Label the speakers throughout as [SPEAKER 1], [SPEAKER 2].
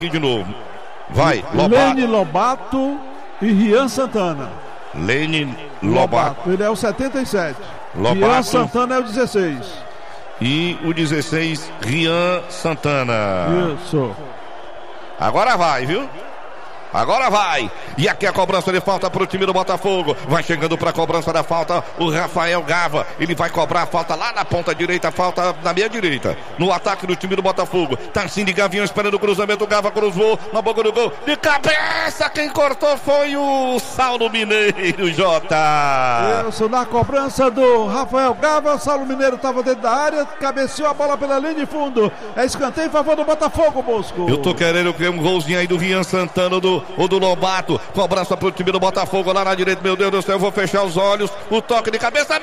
[SPEAKER 1] de novo. Vai, Lobato.
[SPEAKER 2] Lene Lobato e Rian Santana.
[SPEAKER 1] Lene Lobato.
[SPEAKER 2] Ele é o 77.
[SPEAKER 1] Lobato.
[SPEAKER 2] Rian Santana é o 16.
[SPEAKER 1] E o 16, Rian Santana.
[SPEAKER 2] Isso.
[SPEAKER 1] Agora vai, viu? Agora vai. E aqui a cobrança de falta para o time do Botafogo. Vai chegando para a cobrança da falta o Rafael Gava. Ele vai cobrar a falta lá na ponta direita, a falta na meia direita. No ataque do time do Botafogo. Tarcísio Gavião esperando o cruzamento. Gava cruzou na boca do gol. De cabeça, quem cortou foi o Saulo Mineiro, Jota.
[SPEAKER 2] Isso, na cobrança do Rafael Gava. O Saulo Mineiro estava dentro da área. Cabeceou a bola pela linha de fundo. É escanteio em favor do Botafogo, Bosco.
[SPEAKER 1] Eu tô querendo que um golzinho aí do Rian Santana ou do Lobato. Cobrança pro time do Botafogo lá na direita. Meu Deus do céu, eu vou fechar os olhos. O toque de cabeça.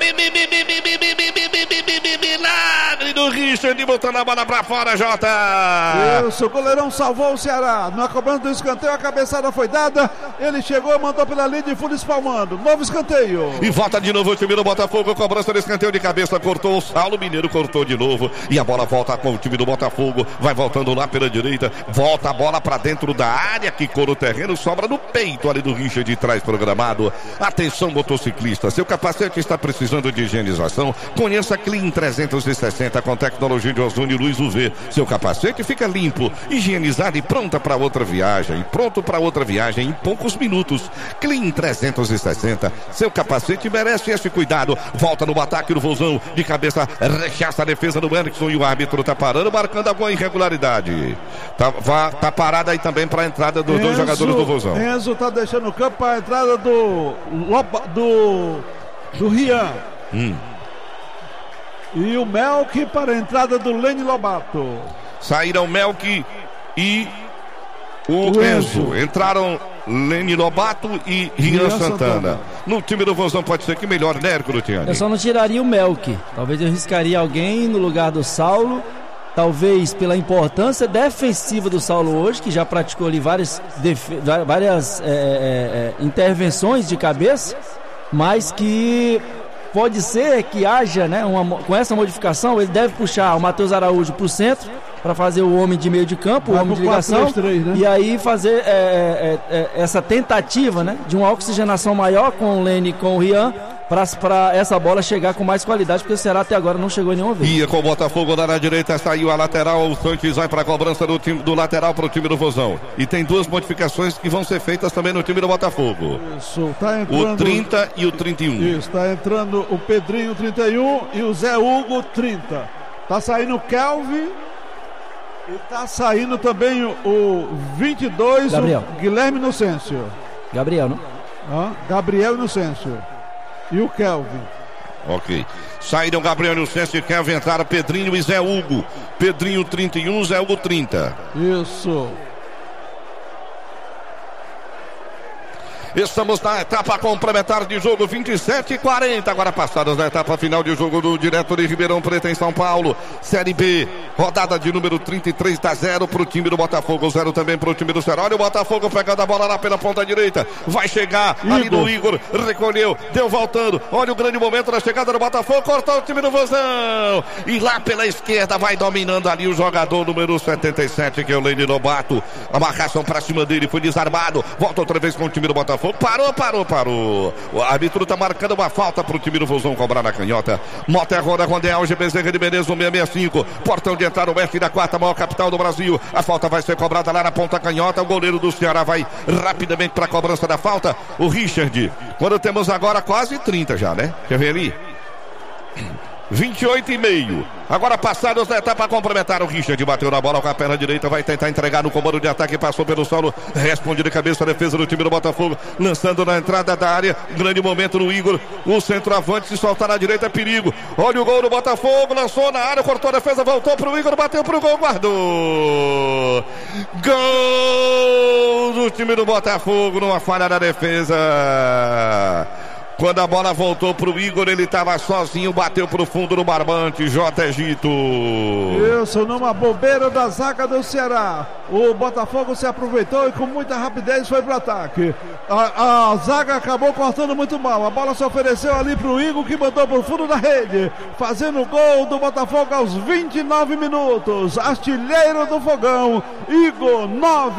[SPEAKER 1] Milagre do Richard botando a bola pra fora, Jota.
[SPEAKER 2] Isso, o goleirão salvou o Ceará. Na cobrança do escanteio, a cabeçada foi dada. Ele chegou e mandou pela linha de fundo espalmando. Novo escanteio.
[SPEAKER 1] E volta de novo o time do Botafogo. Cobrança do escanteio de cabeça. Cortou o Saulo Mineiro, cortou de novo. E a bola volta com o time do Botafogo. Vai voltando lá pela direita. Volta a bola pra dentro da área. Que cor o terreno. Sobra no peito ali do Richard de trás programado. Atenção, motociclista. Seu capacete está precisando de higienização. Conheça Clean 360 com tecnologia de ozônio e luz UV. Seu capacete fica limpo, higienizado e pronta para outra viagem. Pronto para outra viagem em poucos minutos. Clean 360. Seu capacete merece esse cuidado. Volta no ataque do Vozão. De cabeça, rechaça a defesa do Erickson e o árbitro tá parando, marcando alguma irregularidade. Tá parado aí também para a entrada dos dois jogadores do Vozão.
[SPEAKER 2] Enzo tá deixando o campo para a entrada do Rian. E o Melk para a entrada do Lene Lobato.
[SPEAKER 1] Saíram Melk e o Enzo. Entraram Lene Lobato e Rian Santana. No time do Vozão pode ser que melhore, né, Herculutiani?
[SPEAKER 3] Eu só não tiraria o Melk. Talvez eu arriscaria alguém no lugar do Saulo. Talvez pela importância defensiva do Saulo hoje, que já praticou ali várias intervenções de cabeça, mas que pode ser que haja, né, com essa modificação, ele deve puxar o Matheus Araújo para o centro, para fazer o homem de meio de campo, o homem de ligação, 4-3-3, né? E aí fazer essa tentativa, né, de uma oxigenação maior com o Lene e com o Rian, para essa bola chegar com mais qualidade, porque o Ceará até agora não chegou nenhuma vez.
[SPEAKER 1] Ia com o Botafogo lá na direita, saiu a lateral, o Santos vai para a cobrança do lateral para o time do Vozão. E tem duas modificações que vão ser feitas também no time do Botafogo.
[SPEAKER 2] Isso, tá entrando...
[SPEAKER 1] O 30 e o 31.
[SPEAKER 2] Isso, tá entrando o Pedrinho 31 e o Zé Hugo 30. Tá saindo o Kelvin e tá saindo também o 22,
[SPEAKER 3] Gabriel.
[SPEAKER 2] O Guilherme Inocêncio.
[SPEAKER 3] Gabriel, não?
[SPEAKER 2] Gabriel Inocêncio. E o Kelvin.
[SPEAKER 1] Ok. Saíram Gabriel Inocêncio e Kelvin, entraram Pedrinho e Zé Hugo. Pedrinho 31, Zé Hugo 30.
[SPEAKER 2] Isso.
[SPEAKER 1] Estamos na etapa complementar de jogo 27:40. Agora passadas na etapa final de jogo do direto de Ribeirão Preto em São Paulo. Série B, rodada de número 33, dá 0 pro time do Botafogo, 0 também pro time do Ceará. Olha o Botafogo pegando a bola lá pela ponta direita. Vai chegar ali no Igor, recolheu, deu voltando. Olha o grande momento da chegada do Botafogo, cortou o time do Vozão. E lá pela esquerda vai dominando ali o jogador número 77, que é o Lene Lobato. A marcação pra cima dele foi desarmado. Volta outra vez com o time do Botafogo. Parou. O árbitro tá marcando uma falta pro time do Vozão cobrar na canhota. Motor Honda Rondel, Bezerra de Menezes no 665. Portão de entrada oeste da quarta maior capital do Brasil. A falta vai ser cobrada lá na ponta canhota. O goleiro do Ceará vai rapidamente pra cobrança da falta. O Richard. Quando temos agora quase 30 já, né? Quer ver ali? 28,5. Agora passados da etapa complementar, o Richard bateu na bola com a perna direita, vai tentar entregar no comando de ataque, passou pelo solo, responde de cabeça a defesa do time do Botafogo, lançando na entrada da área, grande momento no Igor, o centroavante, se soltar na direita é perigo. Olha o gol do Botafogo, lançou na área, cortou a defesa, voltou pro Igor, bateu pro gol, guardou. Gol do time do Botafogo numa falha da defesa. Quando a bola voltou pro Igor, ele estava sozinho, bateu pro fundo no barbante. J. Egito.
[SPEAKER 2] Isso, numa bobeira da zaga do Ceará. O Botafogo se aproveitou e com muita rapidez foi pro ataque. A zaga acabou cortando muito mal. A bola se ofereceu ali pro Igor, que mandou pro fundo da rede, fazendo o gol do Botafogo aos 29 minutos. Artilheiro do Fogão, Igor, 9.